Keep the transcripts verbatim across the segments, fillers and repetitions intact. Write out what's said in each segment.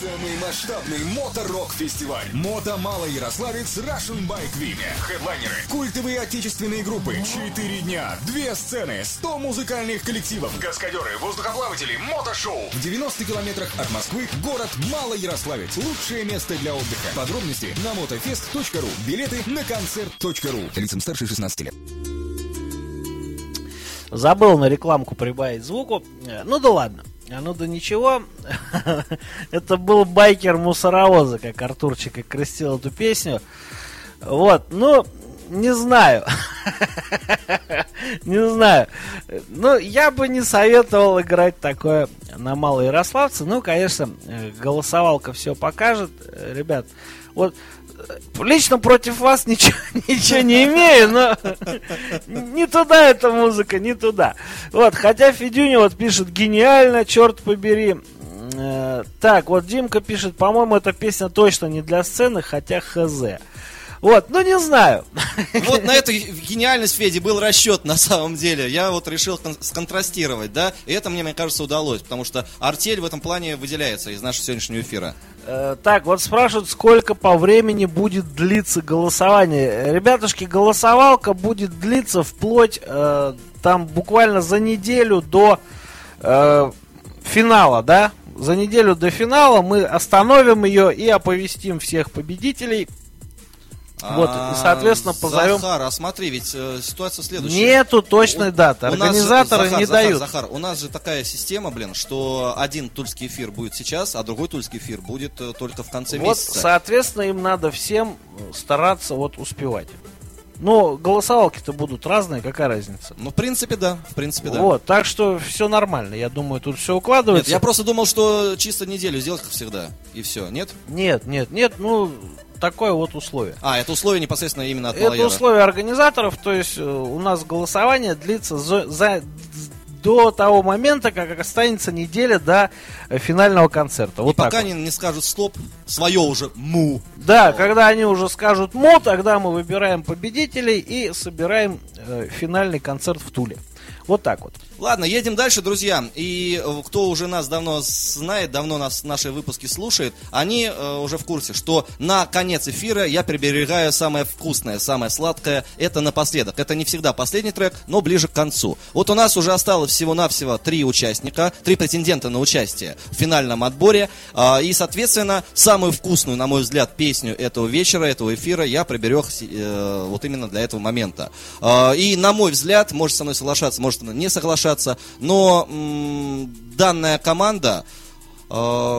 Самый масштабный моторок-фестиваль Мото Малоярославец Russian Bike Week. Хедлайнеры, культовые отечественные группы, четыре дня, две сцены, сто музыкальных коллективов, каскадеры, воздухоплаватели, мотошоу. В девяноста километрах от Москвы город Малоярославец. Лучшее место для отдыха. Подробности на мотофест точка ру. Билеты на концерт точка ру. Лицам старше шестнадцати лет. Забыл на рекламку прибавить звуку. Ну да ладно. Ну да ничего. Это был байкер мусоровоза, как Артурчик окрестил эту песню. Вот, ну, не знаю. Не знаю. Ну, я бы не советовал играть такое на Малоярославце. Ну, конечно, голосовалка все покажет. Ребят, вот лично против вас ничего, ничего не имею, но не туда эта музыка, не туда. Вот, хотя Федюня вот пишет: гениально, черт побери. Э, так, вот Димка пишет: по-моему, эта песня точно не для сцены, хотя хз. Вот, ну не знаю. Вот на эту гениальность Феди был расчет на самом деле. Я вот решил кон- сконтрастировать, да, и это мне, мне кажется, удалось, потому что артель в этом плане выделяется из нашего сегодняшнего эфира. Э, так, вот спрашивают, сколько по времени будет длиться голосование. Ребятушки, голосовалка будет длиться вплоть, э, там, буквально за неделю до э, финала, да? За неделю до финала мы остановим ее и оповестим всех победителей. Вот, и, соответственно, позовем... Захар, а смотри, ведь э, ситуация следующая. Нету точной даты. Организаторы же, Захар, не Захар, дают. Захар, у нас же такая система, блин, что один тульский эфир будет сейчас, а другой тульский эфир будет э, только в конце вот, месяца. Соответственно, им надо всем стараться вот успевать. Но голосовалки-то будут разные, какая разница? Ну, в принципе, да, в принципе, да. Вот, так что все нормально, я думаю, тут все укладывается. Нет, я просто думал, что чисто неделю сделать, как всегда, и все, нет? Нет, нет, нет, ну... Такое вот условие. А, это условие непосредственно именно от Это Малояра. условие организаторов, то есть у нас голосование длится за, за, до того момента, как останется неделя до финального концерта. Вот и пока вот. они не скажут стоп, свое уже му. Да, когда они уже скажут му, тогда мы выбираем победителей и собираем э, финальный концерт в Туле. Вот так вот. Ладно, едем дальше, друзья. И кто уже нас давно знает, давно нас наши выпуски слушает, они э, уже в курсе, что на конец эфира я приберегаю самое вкусное, самое сладкое. Это напоследок. Это не всегда последний трек, но ближе к концу. Вот у нас уже осталось всего-навсего три участника, три претендента на участие в финальном отборе. Э, и, соответственно, самую вкусную, на мой взгляд, песню этого вечера, этого эфира я приберег э, вот именно для этого момента. Э, и, на мой взгляд, можете со мной соглашаться, может не соглашаться, но м- данная команда э,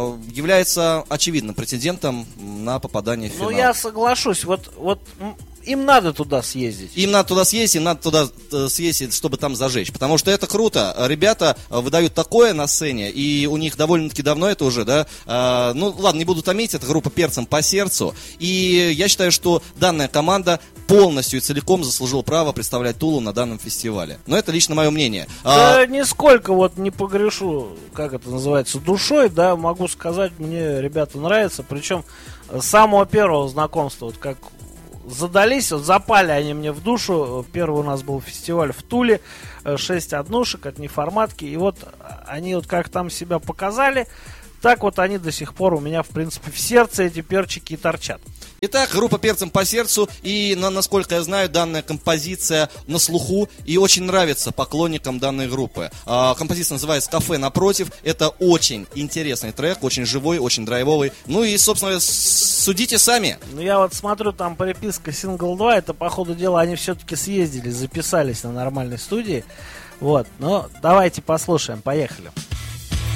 является очевидным претендентом на попадание в финал. Ну, я соглашусь, вот, вот им надо туда съездить. Им надо туда съездить, им надо туда э, съездить, чтобы там зажечь. Потому что это круто. Ребята выдают такое на сцене, и у них довольно-таки давно это уже, да. Э, ну, ладно, не буду томить, это группа «Перцем по сердцу». И я считаю, что данная команда полностью и целиком заслужила право представлять Тулу на данном фестивале. Но это лично мое мнение. Да, а... нисколько вот не погрешу, как это называется, душой, да, могу сказать, мне ребята нравятся. Причем с самого первого знакомства, вот как задались, вот запали они мне в душу. Первый у нас был фестиваль в Туле, шесть однушек от неформатки. И вот они вот как там себя показали, так вот они до сих пор у меня, в принципе, в сердце эти перчики и торчат. Итак, группа «Перцем по сердцу», и, на, насколько я знаю, данная композиция на слуху и очень нравится поклонникам данной группы. А, композиция называется «Кафе напротив». Это очень интересный трек, очень живой, очень драйвовый. Ну и, собственно, судите сами. Ну, я вот смотрю, там переписка Сингл два, это, по ходу дела, они все-таки съездили, записались на нормальной студии. Вот, ну, давайте послушаем, поехали.